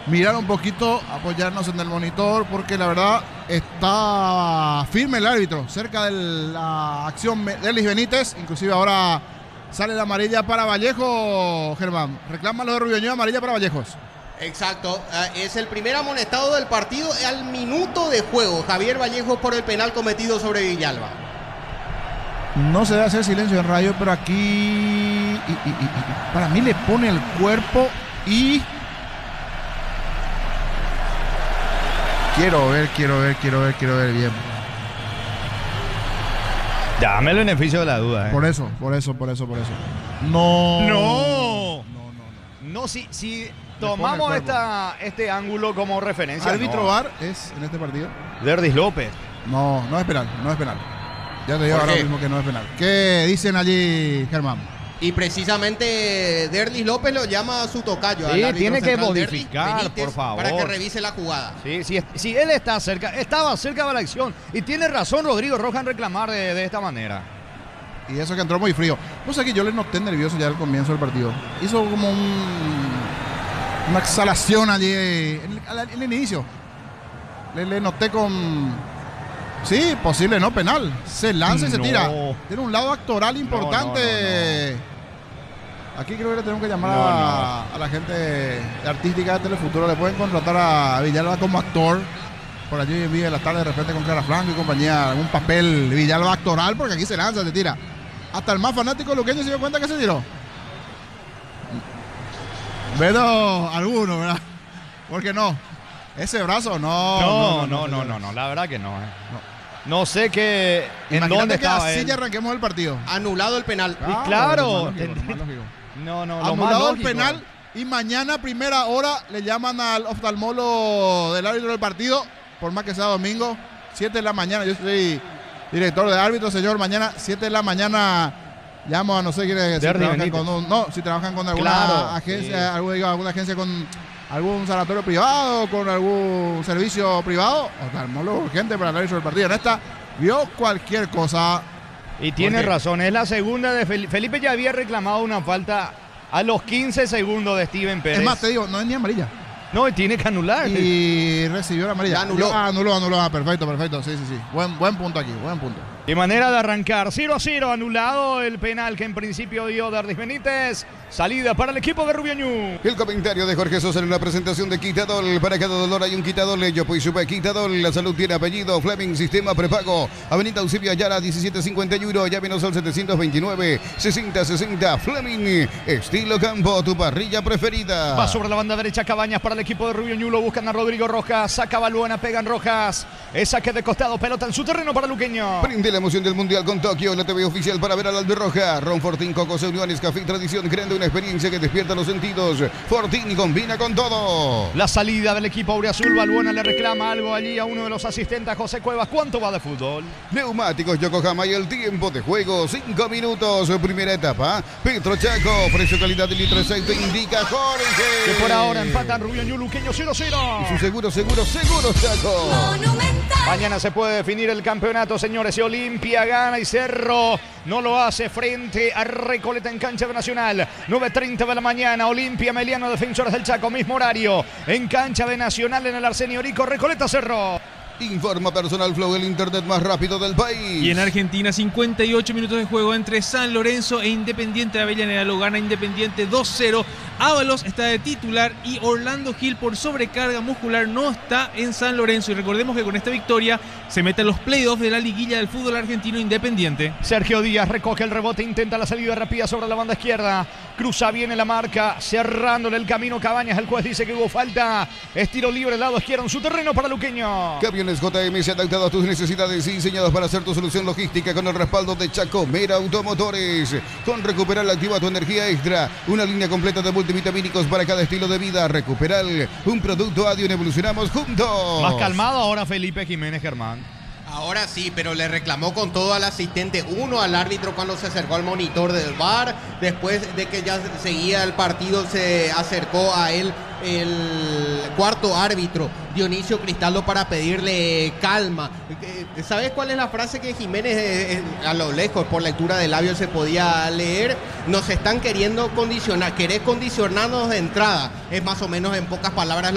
mirar un poquito, apoyarnos en el monitor, porque la verdad está firme el árbitro cerca de la acción de Derlis Benítez. Inclusive ahora sale la amarilla para Vallejo, Germán. Reclama lo de Rubio Ñu, amarilla para Vallejos. Exacto, es el primer amonestado del partido al minuto de juego. Javier Vallejos por el penal cometido sobre Villalba. No se debe hacer silencio en radio, pero aquí para mí le pone el cuerpo y quiero ver bien. Dame el beneficio de la duda. Por eso. No. No, si tomamos este ángulo como referencia. ¿Árbitro VAR es en este partido? Derlis López. No es penal. Ya te digo ahora mismo que no es penal. ¿Qué dicen allí, Germán? Y precisamente Derlis López lo llama a su tocayo. Sí, al tiene que central modificar, Benítez, por favor. para que revise la jugada. Sí, si él estaba cerca de la acción. Y tiene razón Rodrigo Rojas en reclamar de esta manera. Y eso que entró muy frío. Pues aquí yo le noté nervioso ya al comienzo del partido. Hizo como una exhalación allí en el inicio. Le noté con... Sí, posible, no penal. Se lanza y se tira. Tiene un lado actoral importante. Aquí creo que le tenemos que llamar a la gente artística de Telefuturo. Le pueden contratar a Villalba como actor. Por allí vive la tarde de repente con Clara Franco y compañía. Algún papel Villalba actoral, porque aquí se lanza, se tira. Hasta el más fanático luqueño se dio cuenta que se tiró. Pero alguno, ¿verdad? Porque no. Ese brazo, no. La verdad que no. No sé qué. ¿En dónde estaba así él? ya arranquemos el partido. Anulado el penal. Claro. No, Anulado el penal. Y mañana, primera hora, le llaman al oftalmólogo del árbitro del partido. Por más que sea domingo, 7 de la mañana. Yo soy director de árbitros, señor. Mañana, 7 de la mañana, llamo a no sé quién es. Si trabajan con alguna agencia, alguna agencia con algún sanatorio privado, con algún servicio privado, oftalmólogo urgente para el árbitro del partido. En esta vio cualquier cosa. Y tiene razón, es la segunda de Felipe. Ya había reclamado una falta a los 15 segundos de Steven Pérez. Es más, te digo, no es ni amarilla. No, tiene que anular. Y recibió la amarilla. Anuló. Perfecto. Sí. Buen punto aquí, buen punto. De manera de arrancar, 0-0, anulado el penal que en principio dio Derlis Benítez. Salida para el equipo de Rubio Ñu. El comentario de Jorge Sosa en la presentación de Quitadol. Para cada dolor hay un Quitadol. Yo pues supe Quitadol. La salud tiene apellido. Fleming, sistema prepago. Avenida Eusebio Ayala, 1751. Llámenos al 729-6060. Fleming, estilo campo, tu parrilla preferida. Va sobre la banda derecha Cabañas para el equipo de Rubio Ñu. Lo buscan a Rodrigo Rojas. Saca Balbuena, pegan Rojas. Es saque de costado, pelota en su terreno para Luqueño. Prende la emoción del Mundial con Tokio. La TV oficial para ver al Albirroja. Ron Fortín, Cocos, Uniones, Café y Tradición, creando una experiencia que despierta los sentidos. Fortín combina con todo. La salida del equipo auriazul. Balbuena le reclama algo allí a uno de los asistentes, a José Cuevas. ¿Cuánto va de fútbol? Neumáticos Yokohama y el tiempo de juego, 5 minutos. Primera etapa. Petro Chaco, precio calidad de litro aceite indica Jorge. Que por ahora empatan Rubio Ñu, Luqueño 0-0. Y su seguro Chaco. Monumental. Mañana se puede definir el campeonato, señores. Si Olimpia gana y Cerro no lo hace frente a Recoleta en cancha de Nacional. 9:30 de la mañana. Olimpia, Meliano, Defensores del Chaco. Mismo horario. En cancha de Nacional en el Arsenio Rico. Recoleta, Cerro. Informa Personal Flow, el internet más rápido del país. Y en Argentina, 58 minutos de juego entre San Lorenzo e Independiente de Avellaneda. Lo gana Independiente 2-0. Ábalos está de titular y Orlando Gil, por sobrecarga muscular, no está en San Lorenzo. Y recordemos que con esta victoria se mete a los playoffs de la liguilla del fútbol argentino Independiente. Sergio Díaz recoge el rebote, intenta la salida rápida sobre la banda izquierda. Cruza bien en la marca, cerrándole el camino Cabañas. El juez dice que hubo falta. Es tiro libre del lado izquierdo en su terreno para Luqueño. Camiones JM se adaptado a tus necesidades y diseñados para hacer tu solución logística con el respaldo de Chacomera Automotores. Con Recuperal activa tu energía extra. Una línea completa de multivitamínicos para cada estilo de vida. Recuperal, un producto Adion, evolucionamos juntos. Más calmado ahora Felipe Jiménez, Germán. Ahora sí, pero le reclamó con todo al asistente, uno al árbitro cuando se acercó al monitor del VAR. Después de que ya seguía el partido, se acercó a él el cuarto árbitro, Dionisio Cristaldo, para pedirle calma. ¿Sabes cuál es la frase que Jiménez, a lo lejos, por lectura de labios, se podía leer? Nos están queriendo condicionar, querés condicionarnos de entrada. Es más o menos, en pocas palabras,